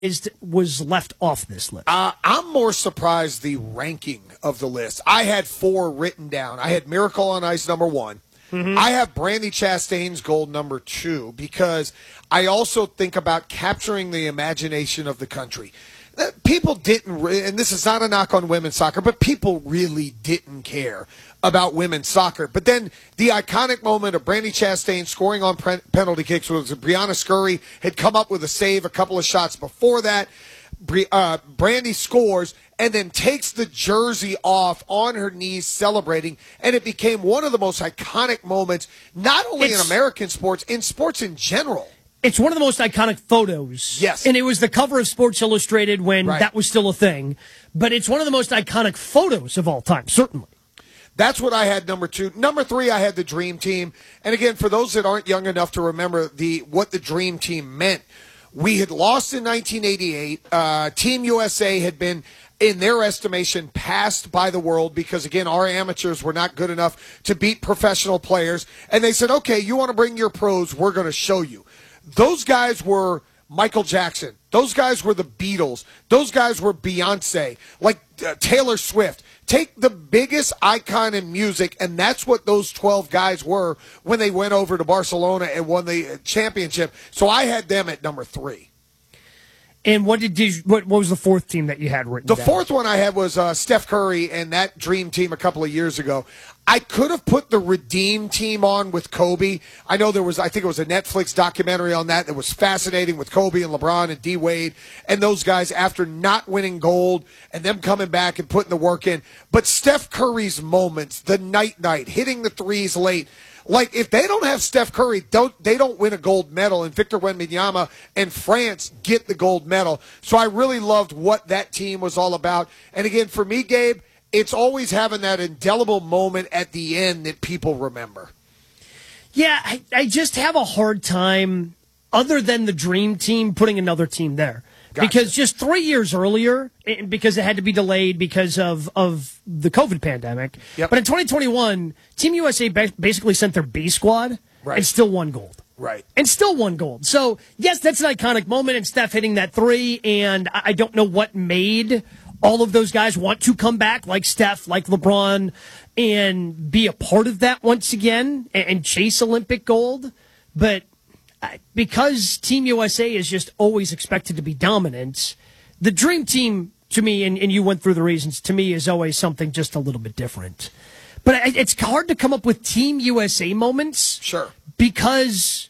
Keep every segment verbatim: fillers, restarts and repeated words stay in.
was left off this list? Uh, I'm more surprised the ranking of the list. I had four written down. I had Miracle on Ice number one. Mm-hmm. I have Brandi Chastain's gold number two because I also think about capturing the imagination of the country. People didn't, and this is not a knock on women's soccer, but people really didn't care about women's soccer. But then the iconic moment of Brandi Chastain scoring on pre- penalty kicks was Brianna Scurry had come up with a save a couple of shots before that. Uh, Brandi scores and then takes the jersey off on her knees celebrating, and it became one of the most iconic moments, not only it's, in American sports, in sports in general. It's one of the most iconic photos. Yes. And it was the cover of Sports Illustrated when right. that was still a thing. But it's one of the most iconic photos of all time, certainly. That's what I had number two. Number three, I had the Dream Team. And again, for those that aren't young enough to remember the what the Dream Team meant, we had lost in nineteen eighty-eight. Uh, Team U S A had been, in their estimation, passed by the world because, again, our amateurs were not good enough to beat professional players. And they said, okay, you want to bring your pros, we're going to show you. Those guys were Michael Jackson. Those guys were the Beatles. Those guys were Beyonce, like uh, Taylor Swift. Take the biggest icon in music, and that's what those twelve guys were when they went over to Barcelona and won the championship. So I had them at number three. And what did you, what, what was the fourth team that you had written The down? fourth one I had was uh, Steph Curry and that Dream Team a couple of years ago. I could have put the Redeem Team on with Kobe. I know there was, I think it was a Netflix documentary on that that was fascinating with Kobe and LeBron and D. Wade and those guys after not winning gold and them coming back and putting the work in. But Steph Curry's moments, the night-night, hitting the threes late, like, if they don't have Steph Curry, don't they don't win a gold medal, and Victor Wembanyama and France get the gold medal. So I really loved what that team was all about. And again, for me, Gabe, it's always having that indelible moment at the end that people remember. Yeah, I, I just have a hard time, other than the Dream Team, putting another team there. Gotcha. Because just three years earlier, because it had to be delayed because of, of the COVID pandemic. Yep. But in twenty twenty-one, Team U S A basically sent their B squad right. and still won gold. Right. And still won gold. So, yes, that's an iconic moment, and Steph hitting that three, and I don't know what made all of those guys want to come back, like Steph, like LeBron, and be a part of that once again and, and chase Olympic gold. But because Team U S A is just always expected to be dominant, the Dream Team, to me, and, and you went through the reasons, to me is always something just a little bit different. But it's hard to come up with Team U S A moments. Sure. Because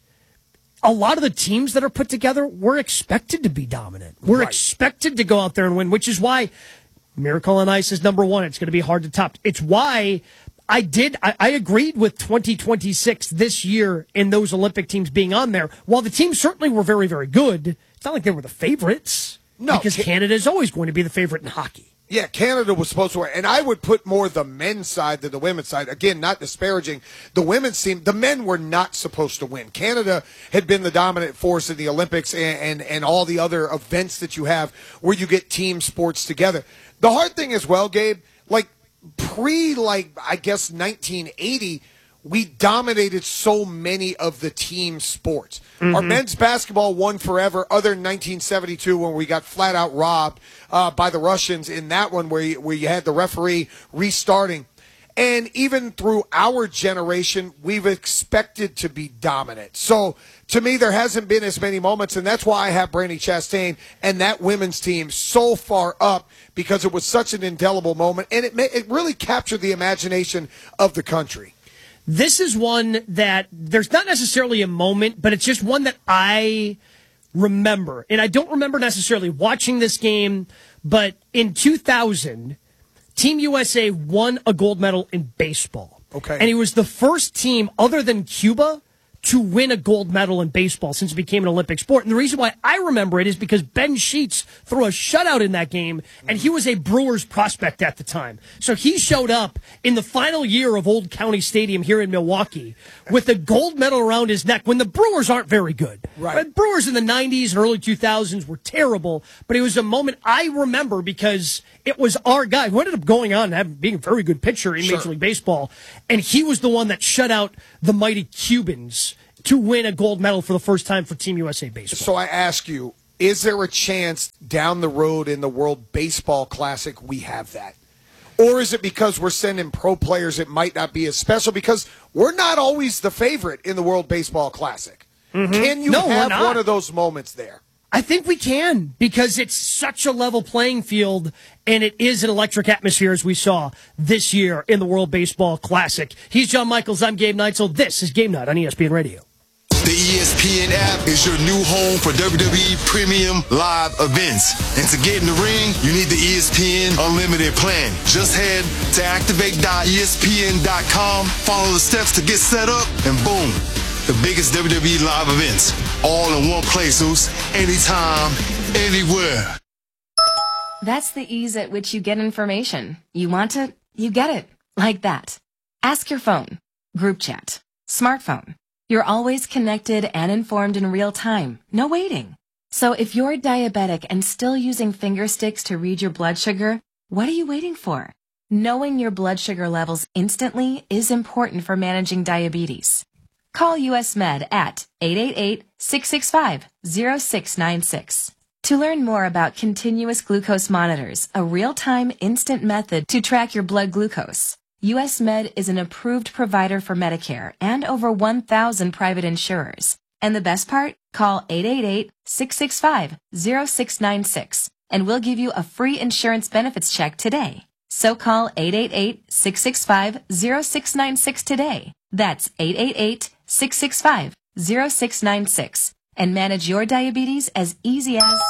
a lot of the teams that are put together were expected to be dominant. We're right. expected to go out there and win, which is why Miracle on Ice is number one. It's going to be hard to top. It's why I did. I, I agreed with twenty twenty-six this year in those Olympic teams being on there. While the teams certainly were very, very good, it's not like they were the favorites. No. Because Canada is always going to be the favorite in hockey. Yeah, Canada was supposed to win. And I would put more the men's side than the women's side. Again, not disparaging the women's team. The men were not supposed to win. Canada had been the dominant force in the Olympics and, and, and all the other events that you have where you get team sports together. The hard thing as well, Gabe, like pre, like, I guess, nineteen eighty, we dominated so many of the team sports. Mm-hmm. Our men's basketball won forever, other than nineteen seventy-two when we got flat out robbed uh, by the Russians in that one where you, where you had the referee restarting. And even through our generation, we've expected to be dominant. So to me, there hasn't been as many moments, and that's why I have Brandi Chastain and that women's team so far up, because it was such an indelible moment, and it it really captured the imagination of the country. This is one that there's not necessarily a moment, but it's just one that I remember. And I don't remember necessarily watching this game, but in two thousand, Team U S A won a gold medal in baseball. Okay. And it was the first team other than Cuba to win a gold medal in baseball since it became an Olympic sport. And the reason why I remember it is because Ben Sheets threw a shutout in that game, and he was a Brewers prospect at the time. So he showed up in the final year of Old County Stadium here in Milwaukee with a gold medal around his neck when the Brewers aren't very good. Right. The Brewers in the nineties and early two thousands were terrible, but it was a moment I remember because it was our guy who ended up going on and having, being a very good pitcher in Sure. Major League Baseball, and he was the one that shut out the mighty Cubans to win a gold medal for the first time for Team U S A Baseball. So I ask you, is there a chance down the road in the World Baseball Classic we have that? Or is it because we're sending pro players it might not be as special because we're not always the favorite in the World Baseball Classic? Mm-hmm. Can you no, have one of those moments there? I think we can because it's such a level playing field and it is an electric atmosphere as we saw this year in the World Baseball Classic. He's John Michaels. I'm Gabe Neitzel. This is Game Night on E S P N Radio. The E S P N app is your new home for W W E Premium Live events. And to get in the ring, you need the E S P N Unlimited plan. Just head to activate dot E S P N dot com, follow the steps to get set up, and boom, the biggest W W E live events, all in one place, Zeus, anytime, anywhere. That's the ease at which you get information. You want it, you get it. Like that. Ask your phone. Group chat. Smartphone. You're always connected and informed in real time. No waiting. So if you're diabetic and still using finger sticks to read your blood sugar, what are you waiting for? Knowing your blood sugar levels instantly is important for managing diabetes. Call U S Med at eight eight eight, six six five, zero six nine six. To learn more about continuous glucose monitors, a real-time instant method to track your blood glucose, U S Med is an approved provider for Medicare and over one thousand private insurers. And the best part? Call eight eight eight, six six five, zero six nine six and we'll give you a free insurance benefits check today. So call eight eight eight, six six five, zero six nine six today. That's eight eight eight, six six five, zero six nine six and manage your diabetes as easy as...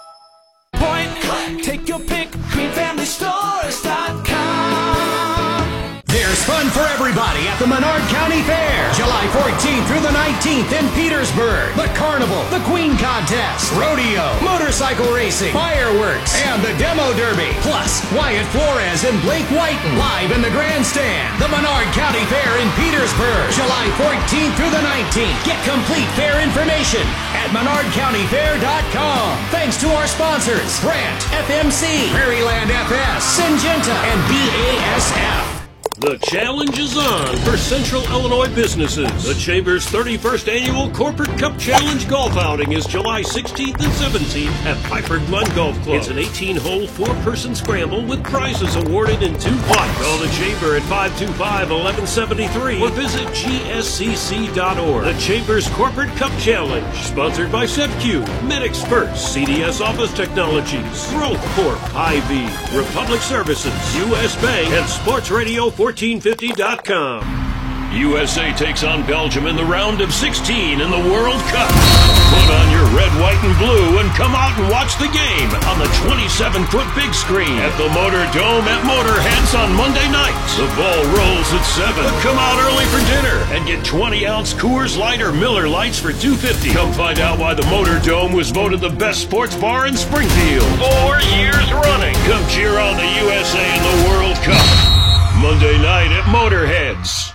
Point, take your pick, green family stores dot com. There's fun for everybody at the Menard County Fair. July fourteenth through the nineteenth in Petersburg. The Carnival, the Queen Contest, Rodeo, motorcycle racing, fireworks, and the Demo Derby. Plus, Wyatt Flores and Blake Whiten live in the grandstand. The Menard County Fair in Petersburg. July fourteenth through the nineteenth. Get complete fair information at menard county fair dot com. Thanks to our sponsors, Brandt, F M C, Prairieland F S, Syngenta, and B A S F. The challenge is on for Central Illinois businesses. The Chamber's thirty-first Annual Corporate Cup Challenge Golf Outing is July sixteenth and seventeenth at Piper Glen Golf Club. It's an eighteen-hole, four-person scramble with prizes awarded in two flights. Call the Chamber at five two five, one one seven three or visit G S C C dot org. The Chamber's Corporate Cup Challenge, sponsored by SevQ, MedExpert, C D S Office Technologies, Growth Corp, Hy-Vee, Republic Services, U S Bank, and Sports Radio fourteen fifty dot com. U S A takes on Belgium in the round of sixteen in the World Cup. Put on your red, white, and blue and come out and watch the game on the twenty-seven foot big screen at the Motor Dome at Motorheads on Monday nights. The ball rolls at seven. But come out early for dinner and get twenty ounce Coors Light or Miller Lights for two fifty. Come find out why the Motor Dome was voted the best sports bar in Springfield four years running. Come cheer on the U S A in the World Cup Monday night at Motorheads.